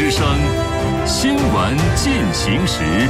之声，新闻进行时。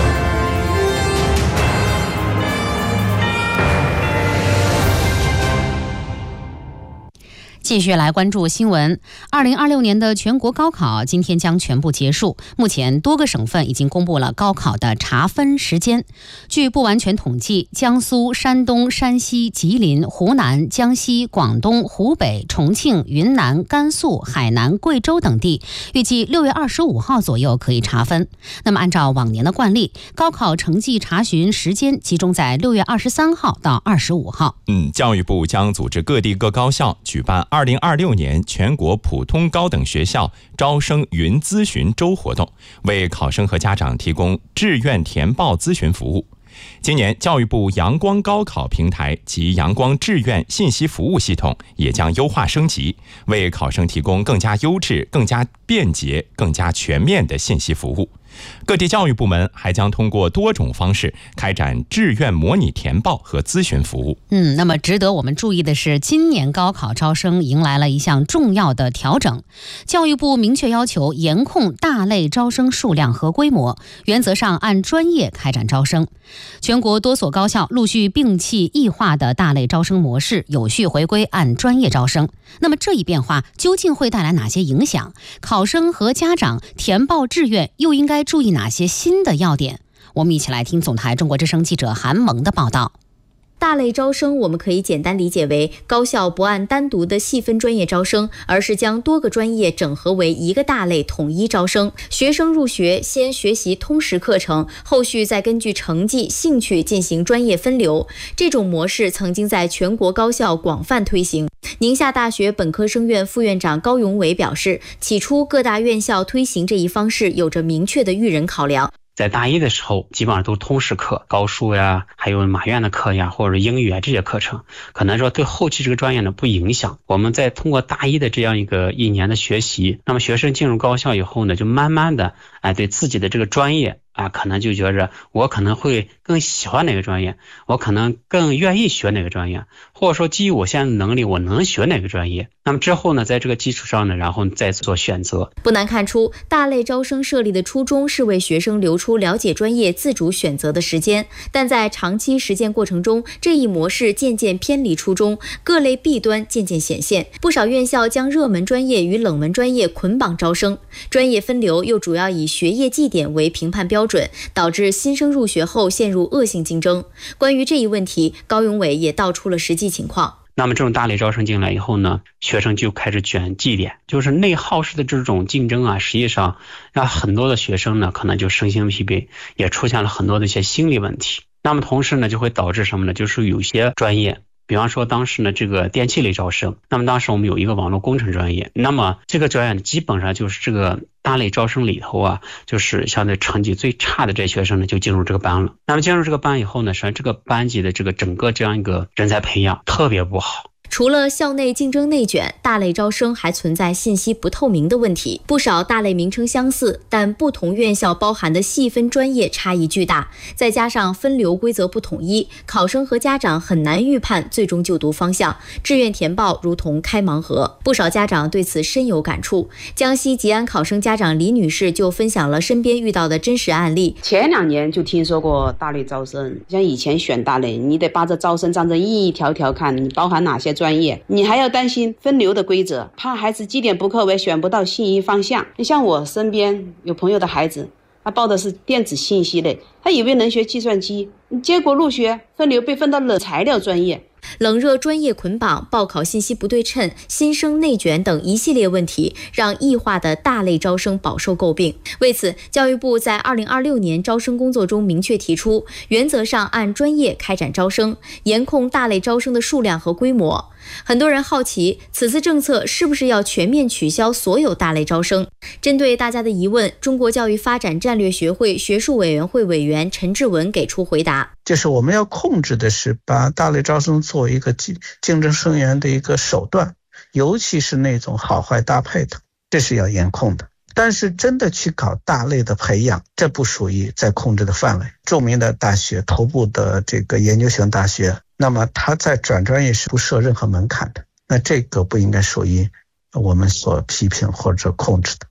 继续来关注新闻。2026年的全国高考今天将全部结束，目前多个省份已经公布了高考的查分时间。据不完全统计，江苏、山东、山西、吉林、湖南、江西、广东、湖北、重庆、云南、甘肃、海南、贵州等地预计6月25号左右可以查分。那么按照往年的惯例，高考成绩查询时间集中在6月23号到25号。 教育部将组织各地各高校举办2026年全国普通高等学校招生云咨询周活动，为考生和家长提供志愿填报咨询服务。今年教育部阳光高考平台及阳光志愿信息服务系统也将优化升级，为考生提供更加优质、更加便捷、更加全面的信息服务。各地教育部门还将通过多种方式开展志愿模拟填报和咨询服务。 那么值得我们注意的是，今年高考招生迎来了一项重要的调整。教育部明确要求严控大类招生数量和规模，原则上按专业开展招生。全国多所高校陆续摒弃异化的大类招生模式，有序回归按专业招生。那么这一变化究竟会带来哪些影响？考生和家长填报志愿又应该注意哪些新的要点？我们一起来听总台中国之声记者韩萌的报道。 大类招生我们可以简单理解为高校不按单独的细分专业招生，而是将多个专业整合为一个大类统一招生。学生入学先学习通识课程，后续再根据成绩、兴趣进行专业分流。这种模式曾经在全国高校广泛推行。宁夏大学本科生院副院长高永伟表示，起初各大院校推行这一方式有着明确的育人考量。 在大一的时候基本上都是通识课，高数呀，还有马院的课呀，或者英语啊，这些课程可能说对后期这个专业呢不影响。我们在通过大一的这样一年的学习，那么学生进入高校以后呢，就慢慢的对自己的这个专业可能就觉着我可能会更喜欢哪个专业，我可能更愿意学哪个专业，或者说基于我现在的能力，我能学哪个专业。那么之后呢，在这个基础上呢，然后再做选择。 不难看出，大类招生设立的初衷是为学生留出了解专业、自主选择的时间，但在长期实践过程中，这一模式渐渐偏离初衷，各类弊端渐渐显现。不少院校将热门专业与冷门专业捆绑招生，专业分流又主要以学业绩点为评判标准，导致新生入学后陷入恶性竞争。关于这一问题，高永伟也道出了实际情况。 那么这种大类招生进来以后呢，学生就开始卷绩点，就是内耗式的这种竞争实际上让很多的学生呢可能就身心疲惫，也出现了很多的一些心理问题。那么同时呢，就会导致什么呢？就是有些专业，比方说当时呢这个电气类招生，那么当时我们有一个网络工程专业，那么这个专业基本上就是这个大类招生里头就是相对成绩最差的这些学生呢就进入这个班了。那么进入这个班以后呢，实际上这个班级的这个整个这样一个人才培养特别不好。 除了校内竞争内卷，大类招生还存在信息不透明的问题。不少大类名称相似，但不同院校包含的细分专业差异巨大，再加上分流规则不统一，考生和家长很难预判最终就读方向，志愿填报如同开盲盒。不少家长对此深有感触。江西吉安考生家长李女士就分享了身边遇到的真实案例。 前2年就听说过大类招生，像以前选大类，你得把这招生章程一条条看，你包含哪些专业，你还要担心分流的规则，怕孩子绩点不够为选不到心仪方向。你像我身边有朋友的孩子，他报的是电子信息类，他以为能学计算机，结果入学分流被分到了材料专业。 冷热专业捆绑、报考信息不对称、新生内卷等一系列问题，让异化的大类招生饱受诟病。为此，教育部在2026年招生工作中明确提出，原则上按专业开展招生，严控大类招生的数量和规模。很多人好奇，此次政策是不是要全面取消所有大类招生？针对大家的疑问，中国教育发展战略学会学术委员会委员陈志文给出回答。 就是我们要控制的是把大类招生作为一个竞争生源的一个手段，尤其是那种好坏搭配的，这是要严控的。但是真的去搞大类的培养，这不属于在控制的范围。著名的大学，头部的这个研究型大学，那么它在转专业是不设任何门槛的，那这个不应该属于我们所批评或者控制的。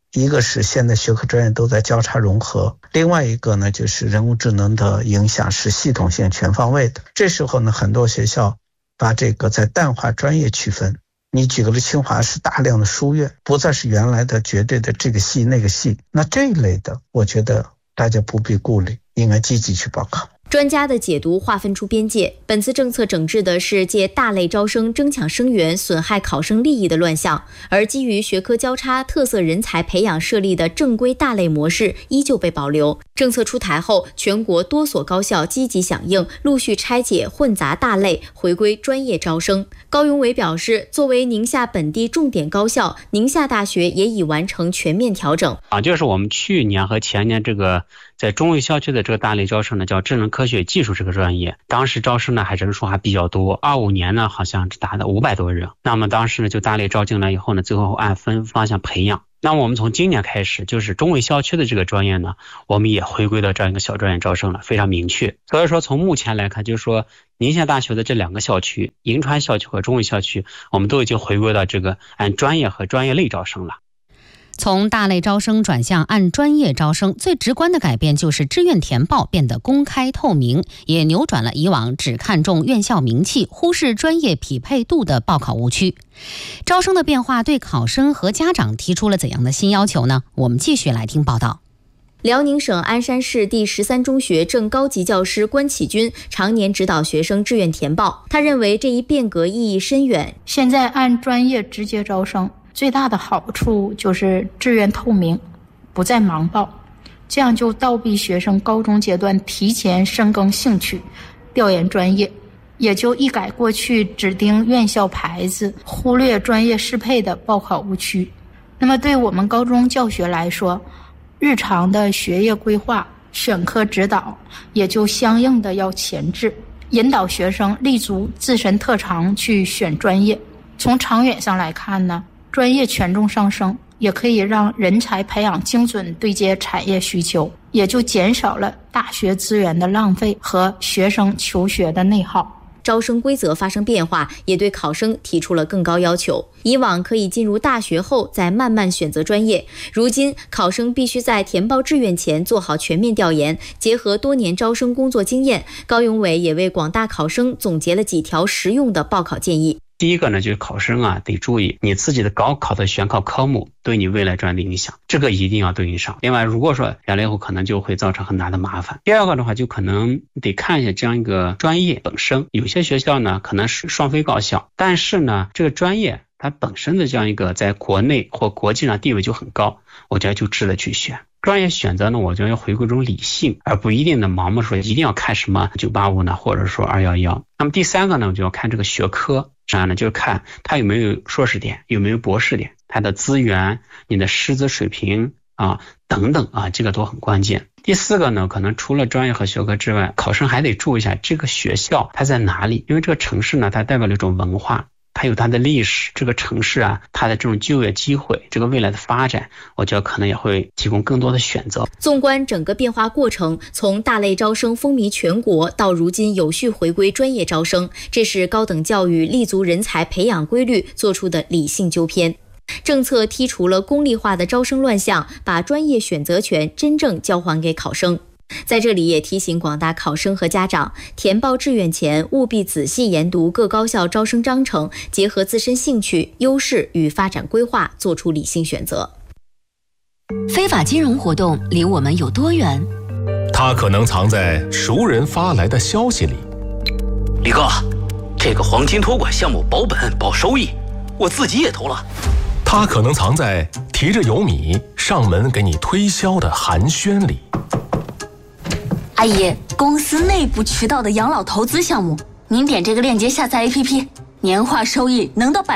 一个是现在学科专业都在交叉融合，另外一个呢就是人工智能的影响是系统性全方位的。这时候呢，很多学校把这个在淡化专业区分。你举个例，清华是大量的书院，不再是原来的绝对的这个系那个系，那这一类的我觉得大家不必顾虑，应该积极去报考。 专家的解读划分出边界，本次政策整治的是借大类招生争抢生源、损害考生利益的乱象，而基于学科交叉、特色人才培养设立的正规大类模式依旧被保留。政策出台后，全国多所高校积极响应，陆续拆解混杂大类，回归专业招生。高永伟表示，作为宁夏本地重点高校，宁夏大学也已完成全面调整。 就是我们去年和前年这个在中卫校区的这个大类招生呢，叫智能科学技术这个专业，当时招生呢人数还比较多，25年呢好像只达到500多人。那么当时呢就大类招进来以后呢，最后按分方向培养。那么我们从今年开始，就是中卫校区的这个专业呢，我们也回归到这样一个小专业招生了，非常明确。所以说从目前来看，就是说宁夏大学的这2个校区，银川校区和中卫校区，我们都已经回归到这个按专业和专业类招生了。 从大类招生转向按专业招生，最直观的改变就是志愿填报变得公开透明，也扭转了以往只看重院校名气、忽视专业匹配度的报考误区。招生的变化对考生和家长提出了怎样的新要求呢？我们继续来听报道。 辽宁省鞍山市第13中学正高级教师关启军常年指导学生志愿填报，他认为这一变革意义深远。 现在按专业直接招生，最大的好处就是志愿透明，不再盲报，这样就倒逼学生高中阶段提前深耕兴趣，调研专业，也就一改过去只盯院校牌子，忽略专业适配的报考误区。那么对我们高中教学来说，日常的学业规划、选科指导也就相应的要前置，引导学生立足自身特长去选专业。从长远上来看呢，专业权重上升，也可以让人才培养精准对接产业需求，也就减少了大学资源的浪费和学生求学的内耗。 招生规则发生变化，也对考生提出了更高要求。以往可以进入大学后再慢慢选择专业，如今考生必须在填报志愿前做好全面调研，结合多年招生工作经验。高永伟也为广大考生总结了几条实用的报考建议。 第一个呢，就是考生得注意你自己的高考的选考科目对你未来专业的影响，这个一定要对应上。另外，如果说原来以后可能就会造成很大的麻烦。第二个的话，就可能得看一下这样一个专业本身，有些学校呢可能是双非高校，但是呢这个专业它本身的这样一个在国内或国际上地位就很高，我觉得就值得去选。专业选择呢，我觉得要回归这种理性，而不一定的盲目说一定要看什么985呢，或者说211。那么第三个呢，我就要看这个学科，这样呢就是看它有没有硕士点，有没有博士点，它的资源、你的师资水平等等这个都很关键。第四个呢，可能除了专业和学科之外，考生还得注意一下这个学校它在哪里，因为这个城市呢，它代表了一种文化。它有它的历史，这个城市它的这种就业机会，这个未来的发展，我觉得可能也会提供更多的选择。 纵观整个变化过程，从大类招生风靡全国到如今有序回归专业招生，这是高等教育立足人才培养规律做出的理性纠偏。政策剔除了功利化的招生乱象，把专业选择权真正交还给考生。在这里也提醒广大考生和家长，填报志愿前务必仔细研读各高校招生章程，结合自身兴趣、优势与发展规划，做出理性选择。 非法金融活动离我们有多远？ 它可能藏在熟人发来的消息里。 李哥，这个黄金托管项目保本保收益，我自己也投了。 它可能藏在提着油米上门给你推销的寒暄里。 阿姨，公司内部渠道的养老投资项目，您点这个链接下载 APP， 年化收益能到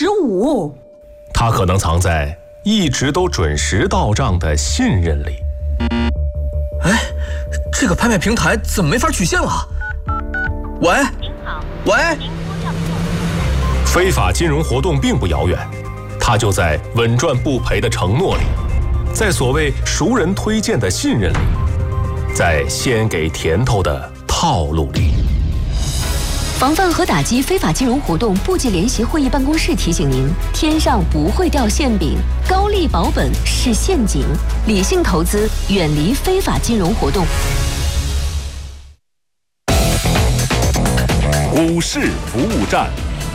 15%。 它可能藏在一直都准时到账的信任里。 哎，这个拍卖平台怎么没法取现了？喂，您好，喂。 非法金融活动并不遥远，它就在稳赚不赔的承诺里，在所谓熟人推荐的信任里，在先给甜头的套路里。 防范和打击非法金融活动部际联席会议办公室提醒您：天上不会掉馅饼，高利保本是陷阱，理性投资，远离非法金融活动。 股市服务站，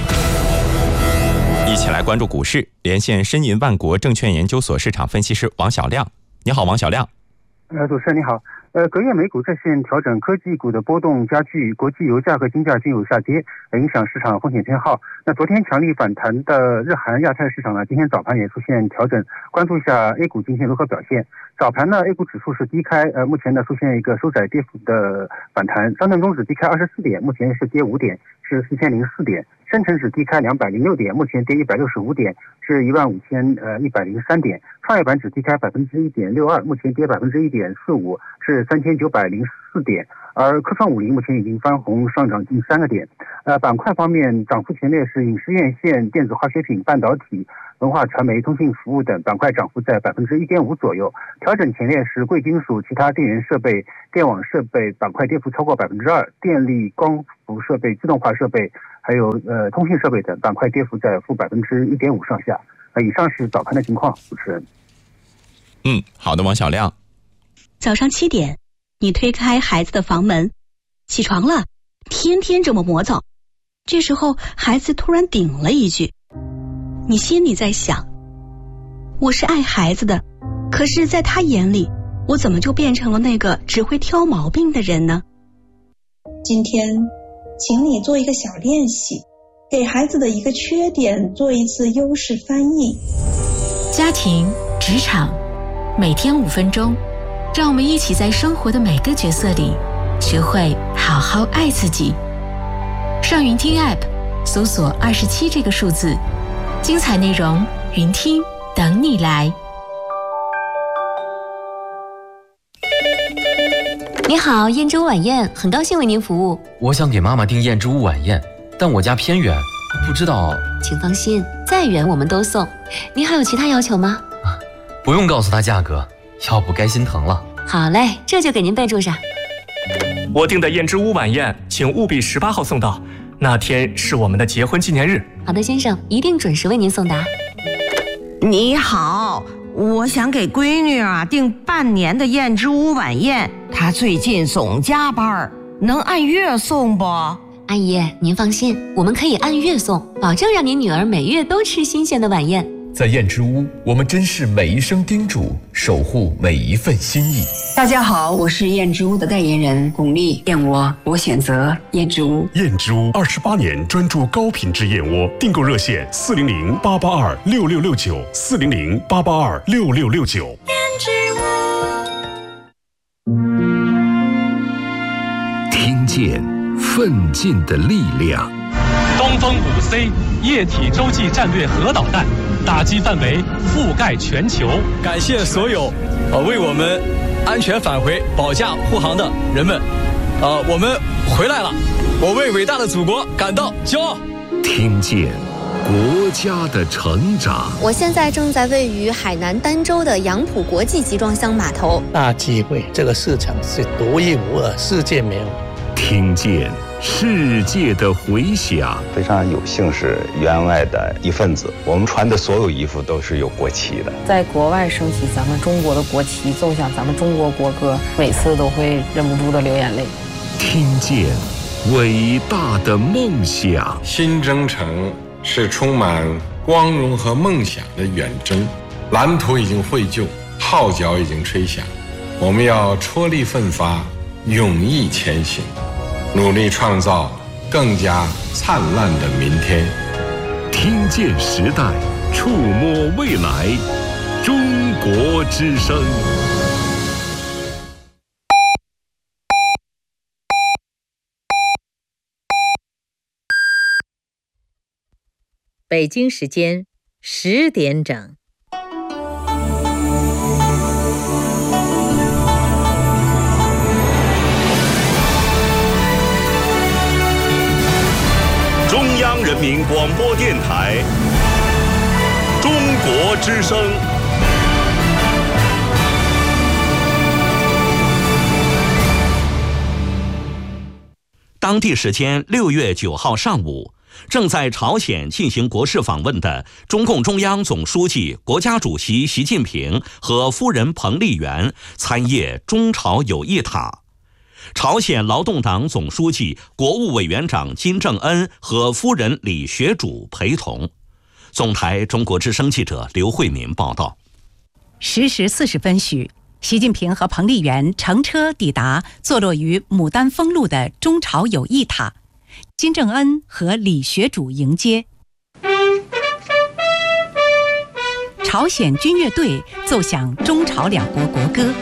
一起来关注股市，连线申银万国证券研究所市场分析师王小亮。你好，王小亮。 主持人你好。隔夜美股再现调整，科技股的波动加剧，国际油价和金价均有下跌，影响市场风险偏好。那昨天强力反弹的日韩亚太市场呢，今天早盘也出现调整，关注一下 A 股今天如何表现。早盘呢 A 股指数是低开，目前呢出现一个收窄跌幅的反弹，上证综指低开24点，目前是跌5点，是4004点。深成指低开206点，目前跌165点，是15103点。创业板指低开1.62%，目前跌1.45%，是3904点。而科创50目前已经翻红，上涨近3个点。板块方面，涨幅前列是影视院线、电子化学品、半导体、文化传媒、通信服务等板块，涨幅在1.5%左右。调整前列是贵金属、其他电源设备、电网设备板块，跌幅超过2%，电力、光伏设备、自动化设备还有通信设备等板块跌幅在负1.5%上下。以上是早盘的情况，主持人。 好的，王小亮。 早上7点，你推开孩子的房门，起床了，天天这么磨蹭。这时候孩子突然顶了一句，你心里在想，我是爱孩子的，可是在他眼里，我怎么就变成了那个只会挑毛病的人呢？ 今天请你做一个小练习，给孩子的一个缺点做一次优势翻译。 家庭、职场，每天5分钟，让我们一起在生活的每个角色里学会好好爱自己。上云听 App 搜索27这个数字，精彩内容云听等你来。 你好，燕之屋晚宴，很高兴为您服务。 我想给妈妈订燕之屋晚宴，但我家偏远，不知道。 请放心，再远我们都送。您还有其他要求吗？ 不用告诉她价格，要不该心疼了。 好嘞，这就给您备注上。 我订的燕之屋晚宴，请务必18号送到，那天是我们的结婚纪念日。 好的，先生，一定准时为您送达。 你好，我想给闺女订半年的燕之屋晚宴，她最近总加班，能按月送不？ 阿姨，您放心，我们可以按月送，保证让您女儿每月都吃新鲜的晚宴。 在燕之屋，我们珍视每一声叮嘱，守护每一份心意。 大家好，我是燕之屋的代言人巩俐，燕窝我选择燕之屋。 燕之屋28年专注高品质燕窝，订购热线400-882-6669，400-882-6669。 燕之屋， 听见奋进的力量。 东风5C 液体洲际战略核导弹，打击范围覆盖全球。 感谢所有为我们安全返回保驾护航的人们，我们回来了，我为伟大的祖国感到骄傲。 听见国家的成长。 我现在正在位于海南儋州的杨浦国际集装箱码头。 大机会，这个市场是独一无二，世界没有。 听见世界的回响。 非常有幸是员外的一份子，我们穿的所有衣服都是有国旗的。 在国外升起咱们中国的国旗，奏响咱们中国国歌，每次都会忍不住的流眼泪。 听见伟大的梦想。 新征程是充满光荣和梦想的远征，蓝图已经绘就，号角已经吹响，我们要踔厉奋发，勇毅前行，努力创造更加灿烂的明天。 听见时代，触摸未来，中国之声。 北京时间10点整。 中央人民广播电台中国之声。 当地时间6月9号上午，正在朝鲜进行国事访问的中共中央总书记、国家主席习近平和夫人彭丽媛参谒中朝友谊塔。朝鲜劳动党总书记、国务委员长金正恩和夫人李学主陪同。总台中国之声记者刘慧民报道。 10时40分许，习近平和彭丽媛乘车抵达坐落于牡丹峰路的中朝友谊塔，金正恩和李学主迎接。朝鲜军乐队奏响中朝两国国歌。